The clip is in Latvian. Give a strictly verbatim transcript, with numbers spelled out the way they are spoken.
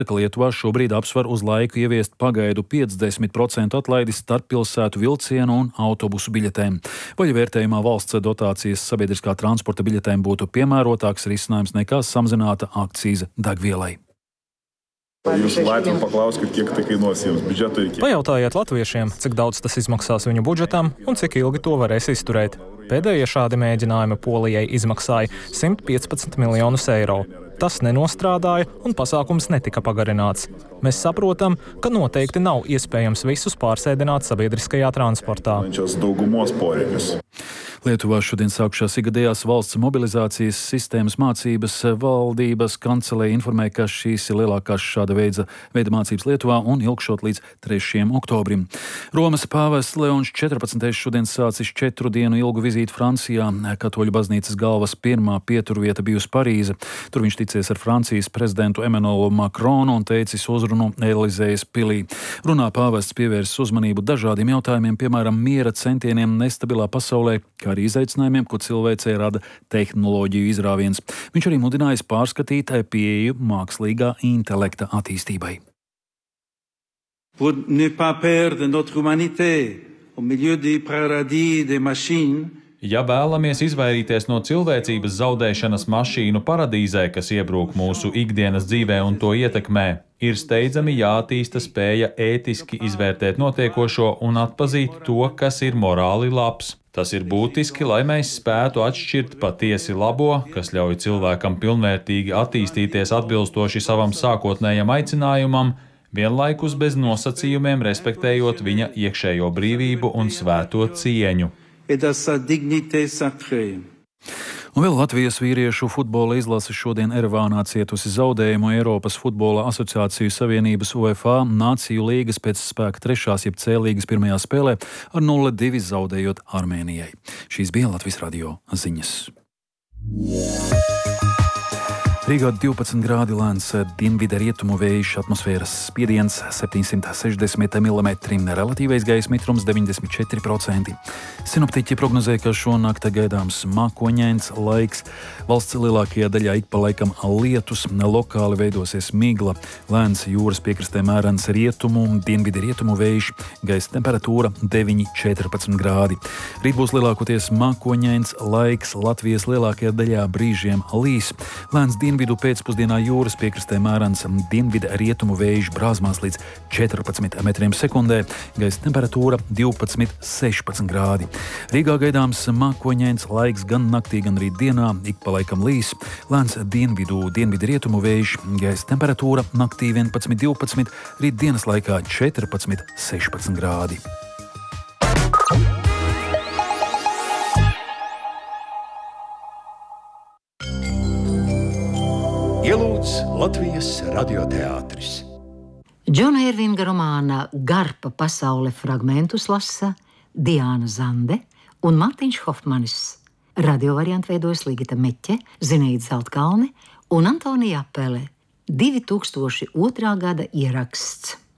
ka Lietuvā šobrīd apsver uz laiku ieviest pagaidu piecdesmit procentu atlaidi starppilsētu vilcienu un autobusu biļetēm. Vaļa vērtējumā valsts dotācijas sabiedriskā transporta biļetēm būtu piemērotāks risinājums nekā samazināta akcīze degvielai. Jūs Latviju paklausiet, kiek tai kainuos jums budžetu ir kiek. Pajautājiet latviešiem, cik daudz tas izmaksās viņu budžetam un cik ilgi to varēs izturēt. Pēdējie šādi mēģinājumi Polijai izmaksāja simt piecpadsmit miljonus eiro. Tas nenostrādāja un pasākums netika pagarināts. Mēs saprotam, ka noteikti nav iespējams visus pārsēdināt sabiedriskajā transportā. Lietuvā šodien sākušās ikgadējās valsts mobilizācijas sistēmas mācības. Valdības kancelēja informēja, ka šīs ir lielākās šāda veida, veida mācības Lietuvā un ilgšot līdz trešajam oktobrim. Romas pāvests Leons četrpadsmitais šodien sācis četru dienu ilgu vizīti Francijā. Katoļu baznīcas galvas pirmā pieturvieta bijusi Parīze. Tur viņš ticies ar Francijas prezidentu Emmanuelu Macronu un teicis uzrunu Elizejas pilī. Runā pāvests pievērsis uzmanību dažādiem jautājumiem, piemēram, miera centieniem nestabilā pasaulē, kā arī izaicinājumiem, ko cilvēcei rada tehnoloģiju izrāviens. Viņš arī mudinājis pārskatīt pieeju mākslīgā intelekta attīstībai. Pour ne pas perdre notre humanité au milieu des paradis des machines. Ja vēlamies izvairīties no cilvēcības zaudēšanas mašīnu paradīzē, kas iebrūk mūsu ikdienas dzīvē un to ietekmē, ir steidzami jāattīsta spēja ētiski izvērtēt notiekošo un atpazīt to, kas ir morāli labs. Tas ir būtiski, lai mēs spētu atšķirt patiesi labo, kas ļauj cilvēkam pilnvērtīgi attīstīties atbilstoši savam sākotnējam aicinājumam, vienlaikus bez nosacījumiem respektējot viņa iekšējo brīvību un svēto cieņu. Un vēl Latvijas vīriešu futbola izlase šodien Erevānā cietusi zaudējumu Eiropas futbola asociāciju savienības UEFA Nāciju līgas pēc spēka trešās jeb C līgas pirmajā spēlē ar nulle divi zaudējot Armēnijai. Šīs bija Latvijas radio ziņas. Rīgā divpadsmit grādi lēns dienvidu rietumu vējš, atmosfēras spiediens septiņsimt sešdesmit milimetri, relatīvais gaisa mitrums deviņdesmit četri procenti. Sinoptiķi prognozē, ka šonakt gaidāms mākoņains laiks, valsts lielākajā daļā ik pa laikam lietus, lokāli veidosies migla, lēns jūras piekrastē mērens rietumu, dienvidu rietumu vējš, gaisa temperatūra deviņi četrpadsmit grādi. Rīt būs lielākoties mākoņains laiks, Latvijas lielākajā daļā brīžiem līs, lēns dienvidu Dienvidu pēcpusdienā jūras piekrastē mērens dienvidu rietumu vējš brāzmās līdz četrpadsmit metriem sekundē, gaisa temperatūra divpadsmit sešpadsmit grādi. Rīgā gaidāms mākoņains laiks gan naktī, gan rīt dienā, ik pa laikam līs, lēns dienvidu, dienvidu rietumu vējš, gaisa temperatūra naktī vienpadsmit divpadsmit, rīt dienas laikā četrpadsmit sešpadsmit grādi. Ielūdz Latvijas radioteātris. Džona Irvinga romāna Garpa pasaule fragmentus lasa Diāna Zande un Mārtiņš Hofmanis. Radio variantu veidojas Ligita Meķe, Zineida Zeltkalne un Antonija Apele. divi tūkstoši otrā gada ieraksts.